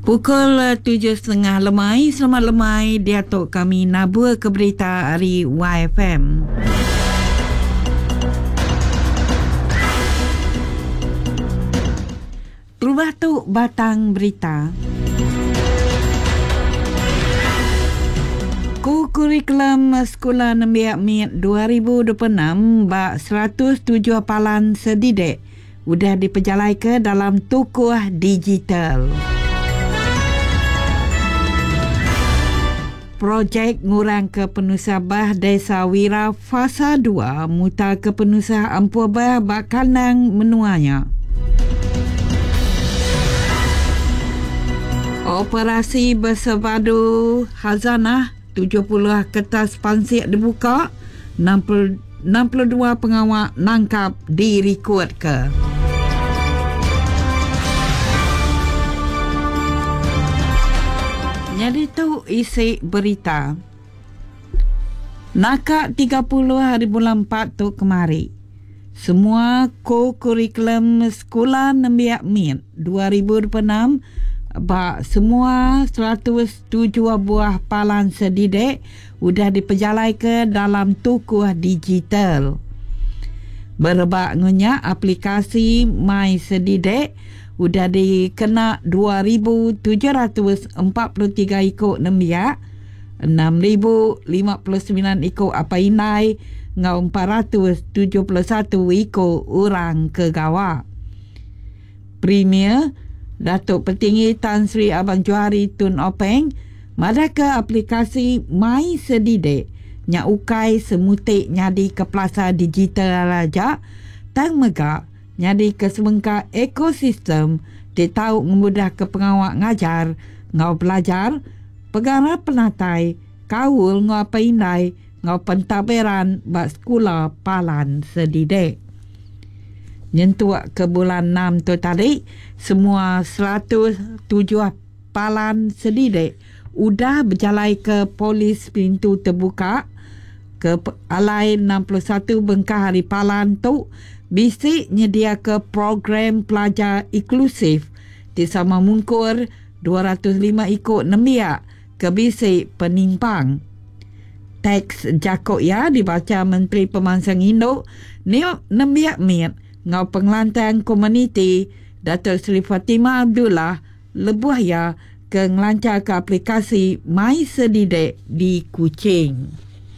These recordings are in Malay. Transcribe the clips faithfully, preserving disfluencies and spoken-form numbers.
Pukul tujuh setengah lemai. Selamat lemai di atuk kami Nabur ke berita hari Y F M. Terubah tu batang berita. Ku kurikulum sekolah Nembiak Mit dua ribu dua puluh enam bak seratus tujuh palan sedidik sudah diperjalai ke dalam tukuh digital. Projek ngurang kepenusabah Desa Wira Fasa dua muta kepenusah Ampubah bak kanang menuanya. Operasi bersepadu Khazanah tujuh puluh kertas pansik dibuka, enam puluh, enam puluh dua pengawal nangkap direkod ke. Jadi tu isi berita. Nakak tiga puluh hari bulan empat tu kemari. Semua ko-kurikulum sekolah Nembiak Mit dua ribu dua puluh enam bak semua seratus tujuh buah palan sedidik sudah diperjalai ke dalam tukuh digital. Berbak ngunya aplikasi My Sedidik sudah dikena dua ribu tujuh ratus empat puluh tiga ikut Nembiak, enam ribu lima puluh sembilan ikut apa inai, ngau empat ratus tujuh puluh satu ikut orang kegawa. Premier Datuk Petinggi Tan Sri Abang Johari Tun Openg madaka aplikasi My Sedidik nya ukai semutik nyadi ke plaza digital raja tang megak nyadi ke semengka ekosistem di tahu memudah ke pengawak ngajar ngau belajar pegara penatai kaul ngau apa indai ngau pentaberan bak sekolah palan sedidik. Nyentuak ke bulan enam tu tadi, semua seratus tujuh palan sedidik udah berjalai ke polis pintu terbuka ke alai enam puluh satu bengkah hari palan tu bisik nyedia ke program pelajar inklusif di Sama Mungkur dua ratus lima ikut Nembiak ke bisik penimpang. Teks jakok ya dibaca Menteri Pemansang Induk Niok Nembiak Mit ngau pengelantang komuniti Datuk Seri Fatimah Abdullah lebuh ya ke ngelancar ke aplikasi My Sedidik di Kuching.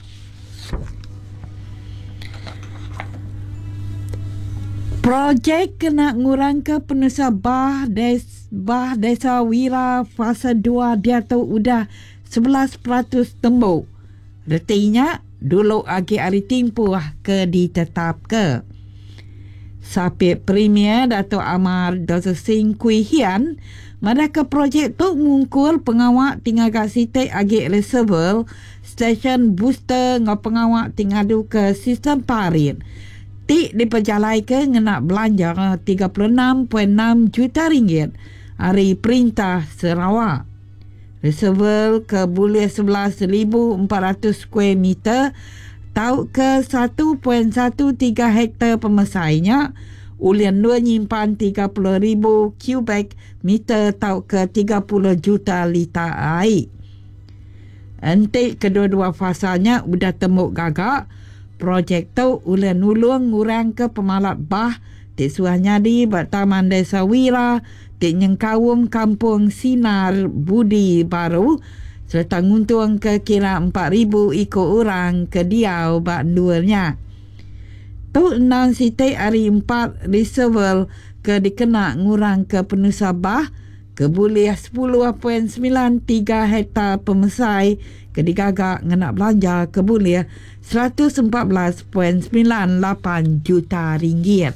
Projek kena ngurang ke penusabah des, bah Desa Wira Fasa dua dia tu udah sebelas peratus tembuk. Retinya dulu agi hari timpuh ke ditetap ke. Sapit Premier Datuk Amar Doktor Singh Kui Hian madaka projek tu mengungkul pengawak tinggal kat sitik agi reservoir stesen booster ngau pengawak tinggal ke sistem parit. Tik diperjalai ke ngenak belanja tiga puluh enam perpuluhan enam juta ringgit hari Perintah Sarawak. Reservoir ke boleh sebelas ribu empat ratus square meter tau ke satu perpuluhan satu tiga hektar pemesainya, ulian dua nyimpan tiga puluh ribu kubik meter tau ke tiga puluh juta liter air. Entik kedua-dua fasanya sudah temuk gagak. Projek tu ulian nulung ngurang ke pemalak bah di Suah Nyadi buat Taman Desa Wira di Nyengkawum Kampung Sinar Budi Baru serta nguntung ke kira empat ribu ikut orang ke Diau bak duanya. Tu enam sitik hari empat reservoir ke dikena ngurang ke penusabah ke boleh sepuluh perpuluhan sembilan tiga hektar pemesai ke digagak ngenak belanja ke boleh seratus empat belas perpuluhan sembilan lapan juta ringgit.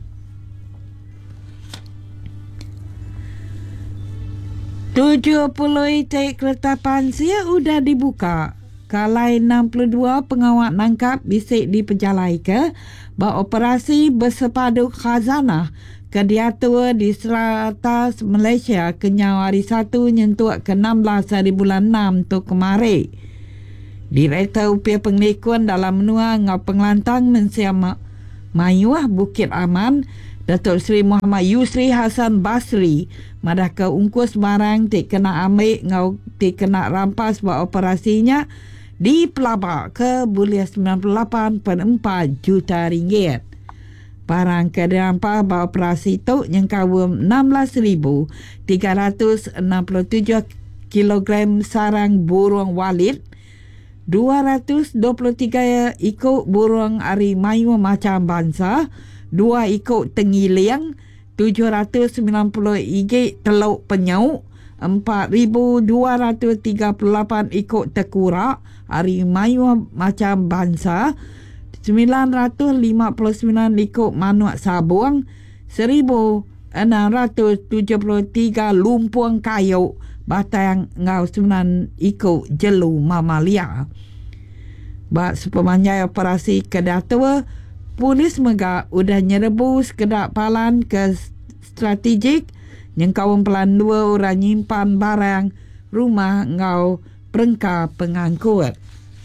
tujuh puluh itik kereta pansia sudah dibuka. Kalai enam puluh dua pengawal nangkap bisik diperjalai ke bak operasi bersepadu khazanah ke diatur di Seratas Malaysia kenyau hari satu nyentuak ke enam belas hari bulan enam tu kemari. Direktur Upaya Penglikuan dalam menua ngau pengelantang mensiam Mayuah Bukit Aman Datuk Seri Muhammad Yusri Hassan Basri madah ke ungkus barang tik kena ambil ngau tik kena rampas buat operasinya di Pelabak ke bulia sembilan puluh lapan perpuluhan empat juta ringgit. Barang ke dirampas buat operasi tu yang kawum enam belas ribu tiga ratus enam puluh tujuh kilogram sarang burung walit, dua ratus dua puluh tiga ikut burung arimayu macam bangsa, dua ikut tengiliang, tujuh ratus sembilan puluh igit teluk penyau, empat ribu dua ratus tiga puluh lapan ikut tekurak arimayu macam bangsa, sembilan ratus lima puluh sembilan ikut manuk sabung, seribu enam ratus tujuh puluh tiga lumpung kayu batang ngau sembilan ikut jelu mamalia. Bak sepemanjai operasi Kedatua, Polis Megak udah nyerbu sekedap palan ke strategik yang kawan pelan dua orang nyimpan barang rumah ngau perengka pengangkut.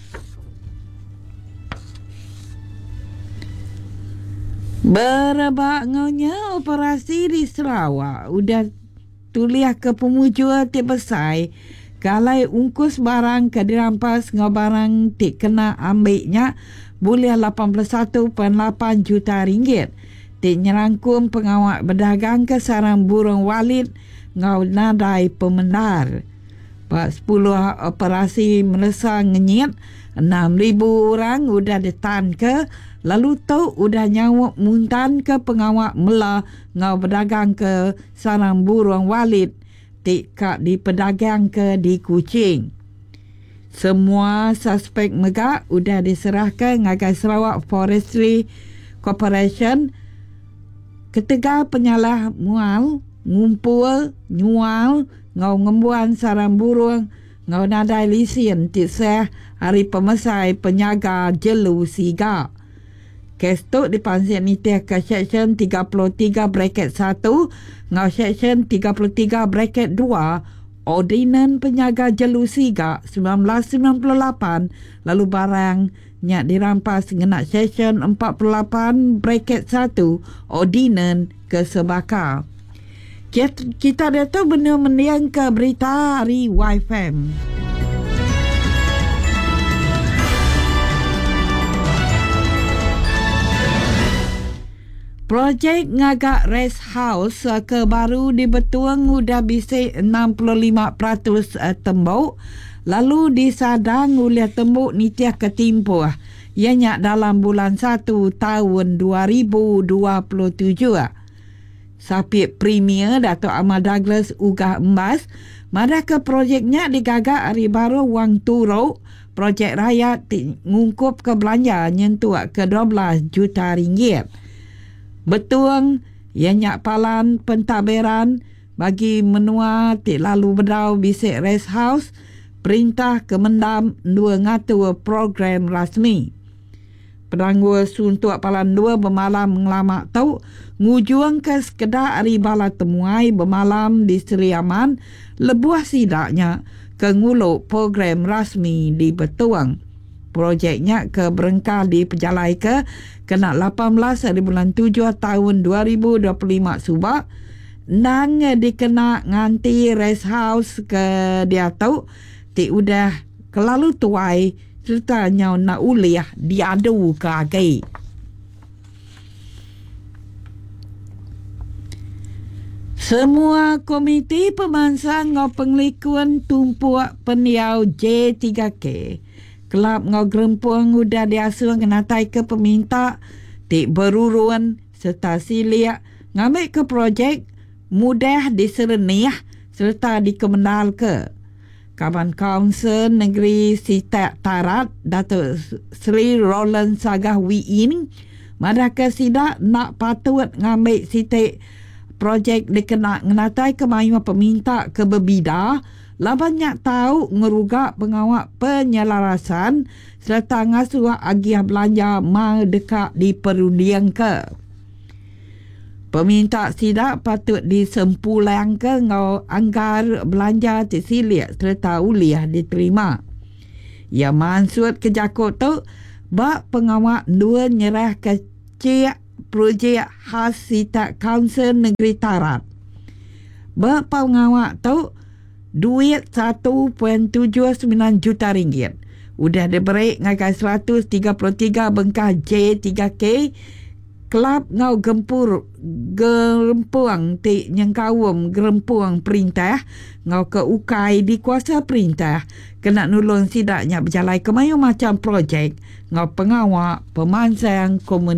Berebak ngaunya operasi di Sarawak udah tuliah ke pemujua tibesai kalai ungkus barang ke dirampas ngau barang tik kena ambilnya boleh lapan puluh satu perpuluhan lapan juta ringgit. Tik nyerangkum pengawal berdagang ke sarang burung walit ngau nadai pemendar. Pak sepuluh operasi melesa ngenyit, enam ribu orang udah ditahan ke, lalu tu udah nyawak muntan ke pengawal mela ngau berdagang ke sarang burung walit tik kak di pedagang ke di Kuching. Semua suspek megak udah diserahkan ngagai Sarawak Forestry Corporation ketegak penyalah mual, ngumpul, nyual, ngau ngembuan sarang burung, ngau nadai lisen tisah hari pemesai penyaga jelu siga. Kes tu dipansin nitih ke Seksyen tiga puluh tiga bracket satu, ngau Seksyen tiga puluh tiga bracket dua, Ordinan Penyaga Jelu Siga sembilan belas sembilan puluh lapan, lalu barangnya dirampas dengan Seksyen empat puluh lapan bracket satu, Ordinan ke Sebaka. Kita, kita dah tahu benda mendiang ke berita hari Y F M. Projek ngagak rest house ke baru di Betuang udah bisik enam puluh lima peratus tembok, lalu disadang oleh tembok nitiah ketimpuh ianya dalam bulan satu tahun dua ribu dua puluh tujuh. Sapit Premier Datuk Ahmad Douglas Ugah Embas madah ke projeknya digagak hari baru wang turuk projek rakyat ngungkup ke belanja nyentuh ke dua belas juta ringgit. Betuang ianya palan pentadbiran bagi menua tik lalu berdau bisik rest house perintah kemendam dua ngatur program rasmi. Penangguh suntuk palan dua bermalam ngelamak tau ngujuang ke sekedar hari bala temuai bermalam di Seri Aman lebuah sidaknya ke nguluk program rasmi di Betuang. Projeknya ke berengkal di pejalai ke kena lapan belas hari bulan tujuh tahun dua ribu dua puluh lima subak dan dikena nganti rest house ke dia tahu ti udah kelalu tuai serta nyau nak uliah diadu ke agai. Semua komiti pemansang ngau penglikuan tumpuak peniau J tiga K Kelab ngau gerempuang udah diasuh kenatai ke peminta tik beruruan serta siliak ngambil ke projek mudah disereniah serta dikemendal ke. Kaban Kaunsil Negeri Sitak Tarat Datuk Seri Roland Sagah Wiin madah ke sidak nak patut ngambil sitik projek dikena ngenatai ke mayua peminta ke berbida lah banyak tahu ngerugak pengawak penyelarasan serta ngasuh agiah belanja mal dekat di perundian ke. Peminta sidak patut disempulang ke ngau anggar belanja tersilik serta uliah diterima. Ya maksud ke jakut tu bak pengawak dua nyerah ke cik projek khas Sita Kaunsil Negeri Tarat. Berpengawak tu duit satu perpuluhan tujuh sembilan juta ringgit. Udah diberi ngakai seratus tiga puluh tiga bengkah J tiga K. Kelab ngau gempur gerempuang ti nyengkawum gerempuang perintah ngau ke ukai di kuasa perintah kena nulung sidaknya berjalan ke mayu macam projek ngau pengawak pemansang komunitas